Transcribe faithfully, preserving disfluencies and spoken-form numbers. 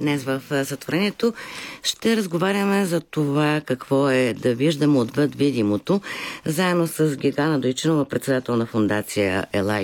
Днес в сътворението ще разговаряме за това какво е да виждаме отвъд видимото, заедно с Гергана Дойчинова, председател на фондация Елай